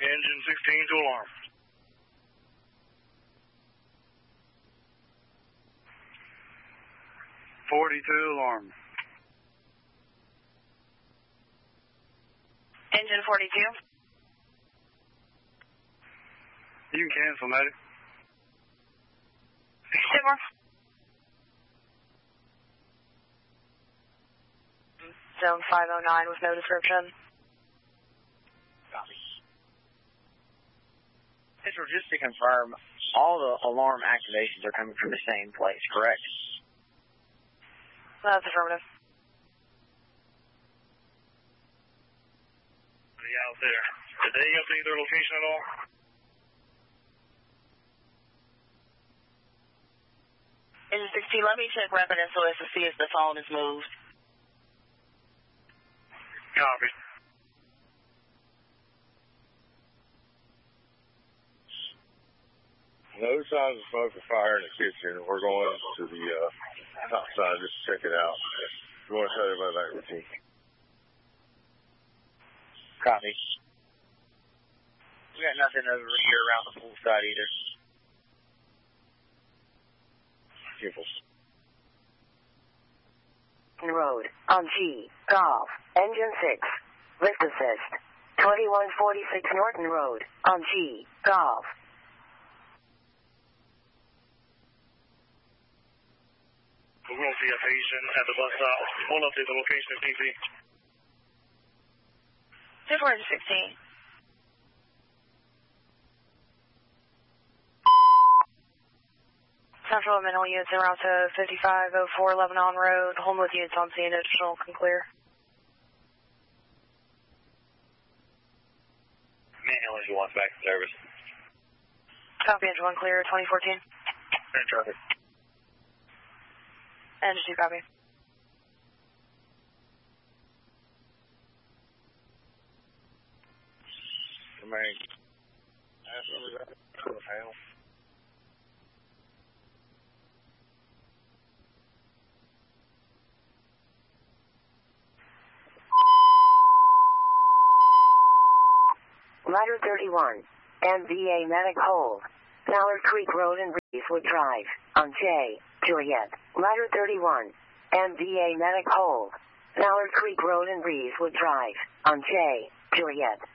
Engine 16 to alarm. Alarm. Engine 42. You can cancel, medic. 2 Zone 509 with no description. Copy. Central, just to confirm, all the alarm activations are coming from the same place, correct? That's affirmative. Out there. Did they update their location at all? Engine 16, let me check rapid SOS to see if the phone is moved. Copy. No signs of smoke or fire in the kitchen. We're going to the top side just to check it out. We want to tell everybody about routine. Copy. We got nothing over here around the pool side either. Pupils. Road on G, Golf, Engine 6, lift assist, 2146 Norton Road on G, Golf. We're going to see a patient at the bus stop. We'll update the location if need be. 216. Central mental units en route to 5504 Lebanon Road. Homewood units on scene. Additional can clear. Manual engine 1's back in service. Copy, engine 1 clear, 2014. In traffic. Engine 2 copy. Command. Ask them about the panel. Ladder 31, MVA Medic Hold, Mallard Creek Road and Reesewood Drive, on J, Juliet. Ladder 31, MVA Medic Hold, Mallard Creek Road and Reesewood Drive, on J, Juliet.